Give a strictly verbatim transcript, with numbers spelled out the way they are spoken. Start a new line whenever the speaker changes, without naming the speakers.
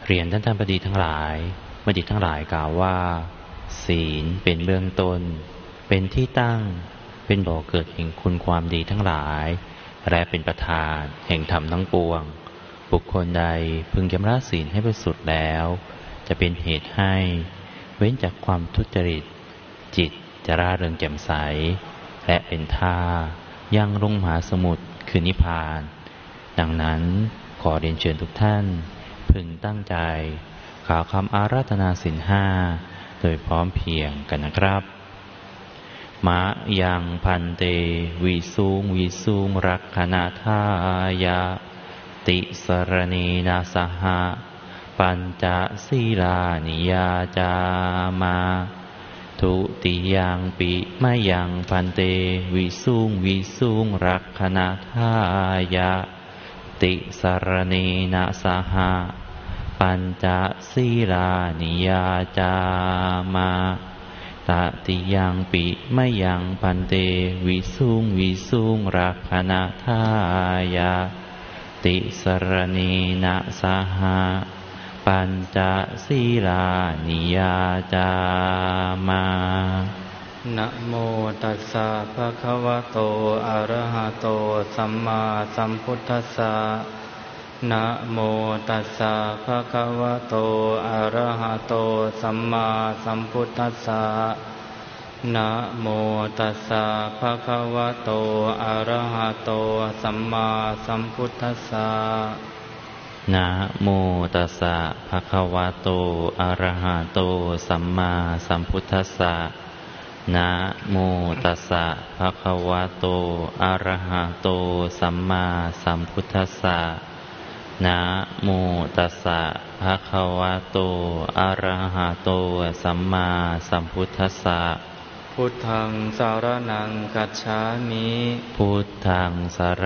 เรียนท่านท่านบดีทั้งหลายบัณฑิตทั้งหลายกล่าวว่าศีลเป็นเบื้องต้นเป็นที่ตั้งเป็นบ่อเกิดแห่งคุณความดีทั้งหลายและเป็นประธานแห่งธรรมทั้งปวงบุคคลใดพึงชำระศีลให้บริสุทธิ์แล้วจะเป็นเหตุให้เว้นจากความทุจริตจิตจะร่าเริงแจ่มใสและเป็นท่ายังลงมหาสมุทรคือนิพพานดังนั้นขอเรียนเชิญทุกท่านพึงตั้งใจกล่าวคำอาราธนาศีลห้าโดยพร้อมเพรียงกันนะครับมะยังพันเตวิสุงวิสุงรักขณาทายะติสรณีนาสหะปัญจศีลานิยาจามาทุติยังปิมะยังพันเตวิสุงวิสุงรักขณาทายะติสรณีนาสหะปัญจศีลานิยาจามาตติยังปิมะยังพันเตวิสุงวิสุงรักขณาทายะติสรณีนาสหะปัญจศีลานิยาจามา
นะโมตัสสะภะคะวะโตอะระหะโตสัมมาสัมพุทธัสสะนะโมตัสสะภะคะวะโตอะระหะโตสัมมาสัมพุทธัสสะนะโมตัสสะภะคะวะโตอะระหะโตสัมมาสัมพุทธัสสะ
นะโมตัสสะภะคะวะโตอะระหะโตสัมมาสัมพุทธัสสะนะโมตัสสะภะคะวะโตอะระหะโตสัมมาสัมพุทธัสสะนะโมตัสสะภะคะวะโตอะระหะโตสัมมาสัมพุทธัสสะ
พุทธังสารนังคัจฉามิ
พุทธังสาร